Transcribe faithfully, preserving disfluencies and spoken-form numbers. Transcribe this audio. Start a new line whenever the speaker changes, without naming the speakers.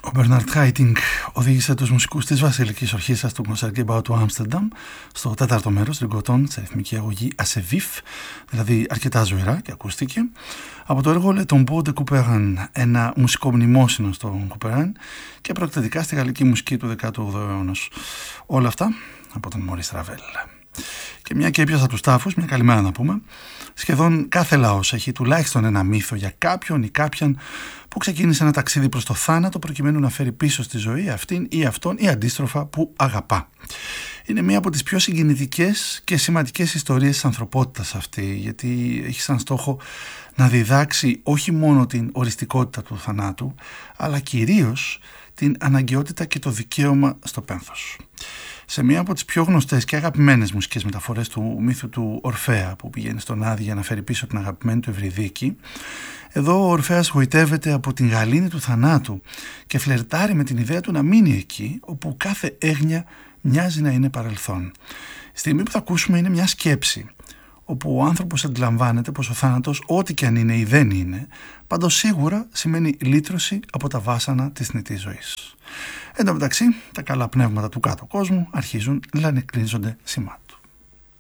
Ο Μπέρναρντ Χάιτινγκ οδήγησε τους μουσικούς της Βασιλικής Ορχήστρας του Κονσέρτgebouw του Άμστερνταμ στο τέταρτο μέρος τριγκοτών σε ρυθμική αγωγή Ασεβίφ, δηλαδή αρκετά ζωηρά και ακούστηκε, από το έργο Le Tombeau de Couperin, ένα μουσικό μνημόσυνο στον Couperin και προεκτατικά στη γαλλική μουσική του δέκατου όγδοου αιώνα. Όλα αυτά από τον Μωρίς Ραβέλ. Και μια και έπιασα τους τάφους, μια καλημέρα να πούμε. Σχεδόν κάθε λαός έχει τουλάχιστον ένα μύθο για κάποιον ή κάποιαν που ξεκίνησε ένα ταξίδι προς το θάνατο προκειμένου να φέρει πίσω στη ζωή αυτήν ή αυτόν ή αντίστροφα που αγαπά. Είναι μία από τις πιο συγκινητικές και σημαντικές ιστορίες της ανθρωπότητας αυτή, γιατί έχει σαν στόχο να διδάξει όχι μόνο την οριστικότητα του θανάτου, αλλά κυρίως την αναγκαιότητα και το δικαίωμα στο πένθος. Σε μία από τις πιο γνωστές και αγαπημένες μουσικές μεταφορές του μύθου του Ορφέα, που πηγαίνει στον Άδη για να φέρει πίσω την αγαπημένη του Ευρυδίκη, εδώ ο Ορφέας γοητεύεται από την γαλήνη του θανάτου και φλερτάρει με την ιδέα του να μείνει εκεί, όπου κάθε έγνοια μοιάζει να είναι παρελθόν. Η στιγμή που θα ακούσουμε είναι μια σκέψη, όπου ο άνθρωπος αντιλαμβάνεται πως ο θάνατος, ό,τι και αν είναι ή δεν είναι, πάντως σίγουρα σημαίνει λύτρωση από τα βάσανα της θνητής ζωής. Εν τω μεταξύ, τα καλά πνεύματα του κάτω κόσμου αρχίζουν να νεκλίζονται σημάδι.